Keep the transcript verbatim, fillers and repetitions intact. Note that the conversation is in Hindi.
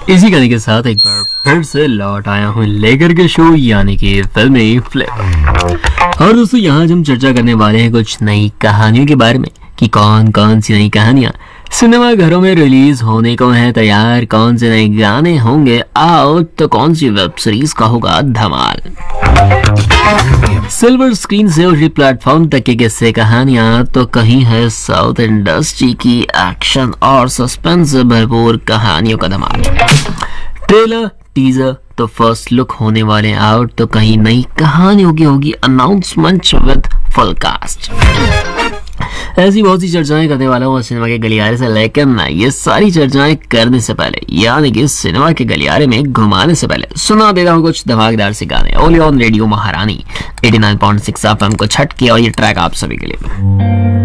इसी गाने के साथ एक बार फिर से लौट आया हूँ लेकर के शो यानी कि फिल्मी फ्लिक। और दोस्तों यहाँ आज हम चर्चा करने वाले हैं कुछ नई कहानियों के बारे में कि कौन कौन सी नई कहानियां सिनेमा घरों में रिलीज होने को है तैयार, कौन से नए गाने होंगे आउट, तो कौन सी वेब सीरीज का होगा धमाल। सिल्वर स्क्रीन से ओटीटी प्लेटफॉर्म तक की किस्से कहानियां, तो कहीं है साउथ इंडस्ट्री की एक्शन और सस्पेंस से भरपूर कहानियों का धमाल। ट्रेलर टीजर तो फर्स्ट लुक होने वाले आउट, तो कहीं नई कहानियों की होगी अनाउंसमेंट विद फुल कास्ट। ऐसी बहुत सी चर्चाएं करने वाला हूँ सिनेमा के गलियारे से, लेकिन ये सारी चर्चाएं करने से पहले यानी कि सिनेमा के गलियारे में घुमाने से पहले सुना देता हूँ कुछ धमाकेदार से गाने ओनली ऑन रेडियो महारानी eighty nine point six FM को छट के, और ये ट्रैक आप सभी के लिए।